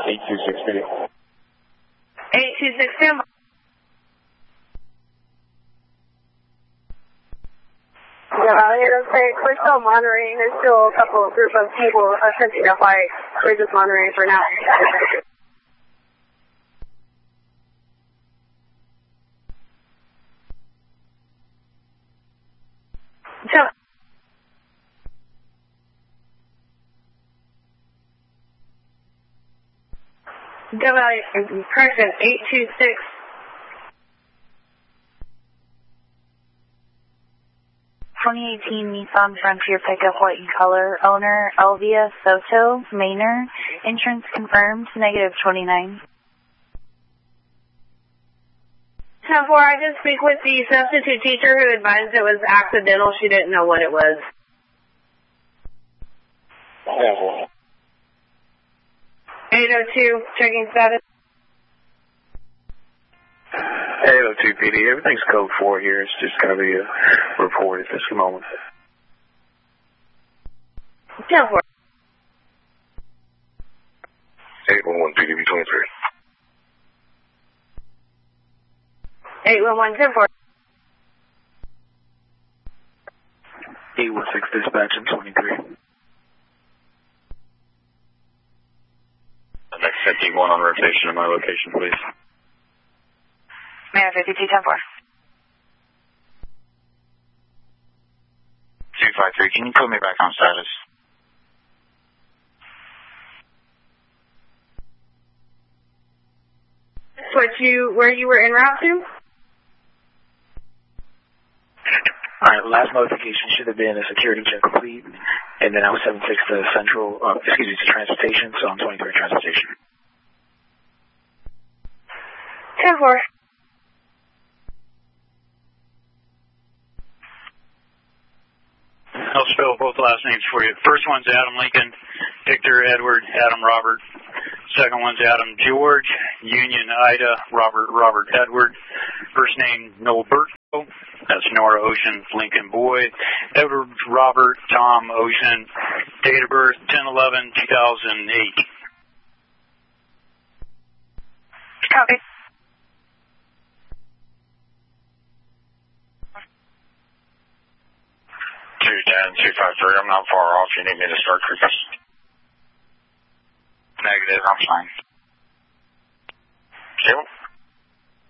826 video. 826 stand by. We're still monitoring. There's still a group of people attempting to fight. We're just monitoring for now. Correction, 826. Nissan Frontier pickup white in color. Owner Elvia Soto, Manor. Insurance confirmed, -29. 10-4, I did speak with the substitute teacher who advised it was accidental. She didn't know what it was. 802, checking status. 802 PD, everything's code 4 here. It's just going to be a report at this moment. 10-4. 811 PDB 23. 811, 10-4. 816 dispatch in 23. Next 51 on rotation in my location, please. Mayor 52, 10-4. 253, can you put me back on status? Where you were en route to? Alright, last notification should have been a security check complete, and then I was 76 to Central, to transportation, so I'm 23 transportation. 10-4. I'll spell both last names for you. First one's Adam Lincoln, Victor Edward, Adam Robert. Second one's Adam George, Union Ida, Robert Edward. First name Norberto, that's Nora Ocean, Lincoln Boy. Edward Robert, Tom Ocean. Date of birth 10/11/2008. Copy. I'm not far off. You need me to start creeping? Negative, I'm fine. Kill?